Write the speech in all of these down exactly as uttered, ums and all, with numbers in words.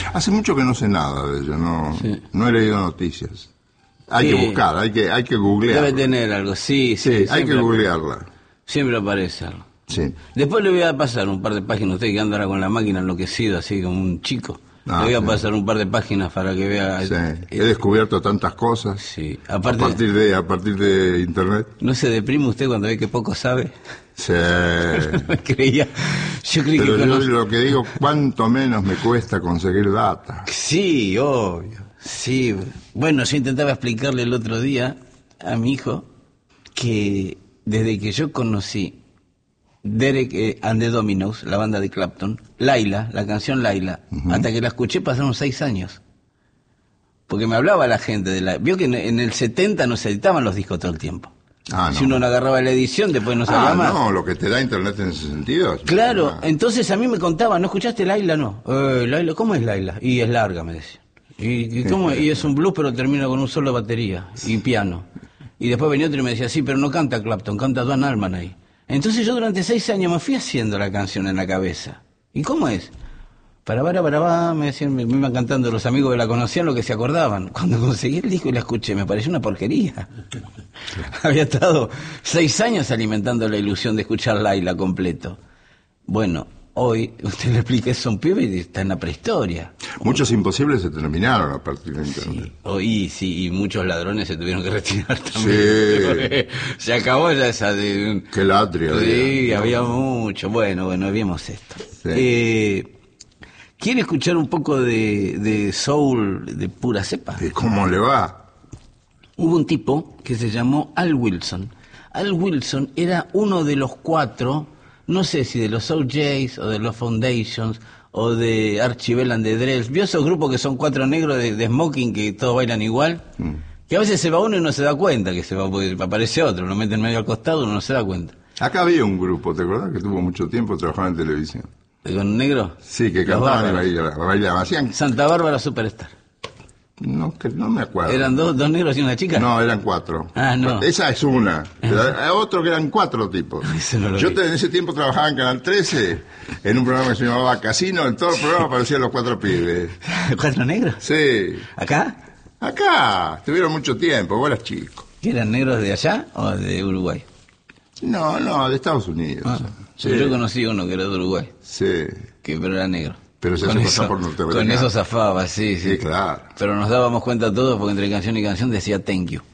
Hace mucho que no sé nada de ella, no, sí. no he leído noticias. Hay sí. que buscar, hay que, hay que googlear. Debe tener algo, sí, sí. Sí, hay que googlearla. Siempre aparece algo. Sí. Después le voy a pasar un par de páginas, usted que anda ahora con la máquina enloquecido, así como un chico. Ah, le voy a sí. pasar un par de páginas para que vea. Sí. He descubierto tantas cosas. Sí. Aparte, a partir de, a partir de internet. ¿No se deprime usted cuando ve que poco sabe? Sí. No me creía. Yo creí Pero que yo conoce... lo que digo, cuánto menos me cuesta conseguir data. Sí, obvio. Sí. Bueno, yo intentaba explicarle el otro día a mi hijo que desde que yo conocí Derek eh, and the Dominos, la banda de Clapton, Laila, la canción Laila, uh-huh. hasta que la escuché pasaron seis años. Porque me hablaba la gente de la... Vio que en, en el setenta no se editaban los discos todo el tiempo. Ah, si no. uno no agarraba la edición, después no sabía ah, más. no, lo que te da internet en ese sentido. Claro, ah. entonces a mí me contaban, ¿no escuchaste Laila? No. Eh, Laila, ¿cómo es Laila? Y es larga, me decían. Y, y, ¿cómo? y es un blues, pero termina con un solo de batería y piano. Y después venía otro y me decía, sí, pero no canta Clapton, canta Duane Allman ahí. Entonces yo durante seis años me fui haciendo la canción en la cabeza. ¿Y cómo es? Para, para, para, para, me decían, me iban cantando, los amigos que la conocían lo que se acordaban. Cuando conseguí el disco y la escuché, me pareció una porquería. Había estado seis años alimentando la ilusión de escuchar Laila completo. Bueno, hoy usted le explica eso a un pibe y está en la prehistoria. Muchos imposibles se terminaron a partir de internet. Sí, hoy sí, y muchos ladrones se tuvieron que retirar también. Sí. Se acabó ya esa de... Qué latria. Sí, había, había mucho. Bueno, bueno, vimos esto. Sí. Eh... ¿Quiere escuchar un poco de, de soul de pura cepa? ¿Y cómo le va? Hubo un tipo que se llamó Al Wilson. Al Wilson era uno de los cuatro, no sé si de los O Js o de los Foundations o de Archie Bell and the Drells. ¿Vio esos grupos que son cuatro negros de, de smoking que todos bailan igual? Mm. Que a veces se va uno y no se da cuenta que se va, porque aparece otro, lo meten medio al costado y uno no se da cuenta. Acá había un grupo, ¿te acordás? Que tuvo mucho tiempo trabajando en televisión. ¿Con negro? Sí, que cantaban y bailaban, bailaban. Hacían... Santa Bárbara Superstar. No, que no me acuerdo. ¿Eran dos, dos negros y una chica? No, eran cuatro. Ah, no. Esa es una. Pero hay otro que eran cuatro tipos. No lo Yo vi. en ese tiempo trabajaba en Canal trece, en un programa que se llamaba Casino. En todo el programa aparecían los cuatro pibes. ¿Cuatro negros? Sí. ¿Acá? Acá. Estuvieron mucho tiempo, vos eras chico. ¿Que eran negros de allá o de Uruguay? No, no, de Estados Unidos. Ah, sí. Yo conocí uno que era de Uruguay. Sí. Que pero era negro. Pero se hace pasar por norteamericano. Con eso zafaba, sí, sí. Sí, claro. Pero nos dábamos cuenta todos porque entre canción y canción decía thank you.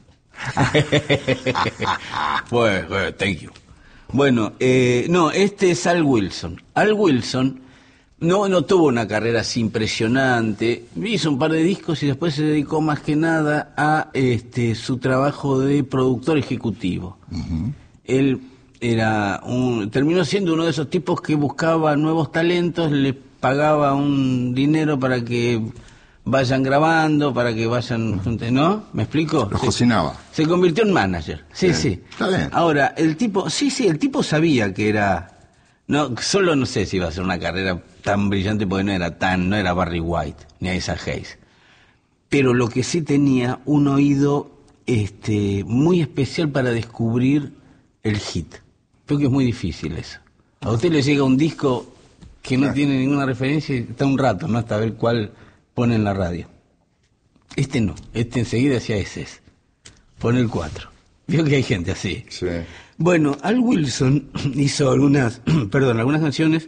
pues, pues, thank you. Bueno, eh, no, este es Al Wilson. Al Wilson no, no tuvo una carrera así impresionante. Hizo un par de discos y después se dedicó más que nada a este su trabajo de productor ejecutivo. Uh-huh. Él era un, terminó siendo uno de esos tipos que buscaba nuevos talentos, le pagaba un dinero para que vayan grabando, para que vayan, ¿no? ¿Me explico? Los cocinaba. Se convirtió en manager. Sí, bien. sí. Está bien. Ahora, el tipo, sí, sí, el tipo sabía que era, no, solo no sé si iba a ser una carrera tan brillante porque no era tan, no era Barry White ni Isaac Hayes. Pero lo que sí tenía un oído, este, muy especial para descubrir el hit. Creo que es muy difícil eso. A usted le llega un disco que no tiene ninguna referencia y está un rato, ¿no? Hasta ver cuál pone en la radio. Este no, este enseguida decía ese es. Pone el cuatro. Vio que hay gente así. Sí. Bueno, Al Wilson hizo algunas, perdón, algunas canciones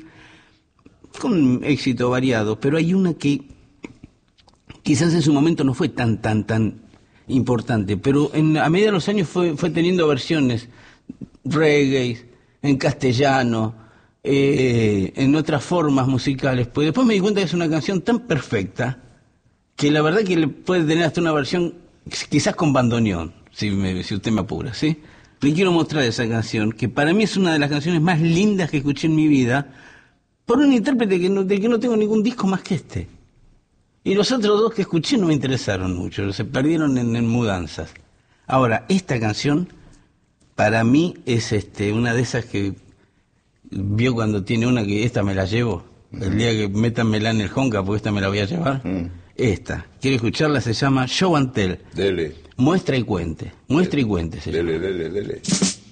con éxito variado, pero hay una que quizás en su momento no fue tan, tan, tan importante, pero en, a medida de los años fue, fue teniendo versiones reggae, en castellano, eh, en otras formas musicales. Pues después me di cuenta que es una canción tan perfecta que la verdad que le puede tener hasta una versión quizás con bandoneón, si, me, si usted me apura, ¿sí? Le quiero mostrar esa canción, que para mí es una de las canciones más lindas que escuché en mi vida, por un intérprete que no, de que no tengo ningún disco más que este. Y los otros dos que escuché no me interesaron mucho, se perdieron en, en mudanzas. Ahora, esta canción para mí es este una de esas que vio cuando tiene una que esta me la llevo, mm. el día que métanmela en el Honka porque esta me la voy a llevar. Mm. Esta, quiero escucharla, se llama Show and Tell. Dele. Muestra y cuente, muestra dele. y cuente. Dele, dele, dele.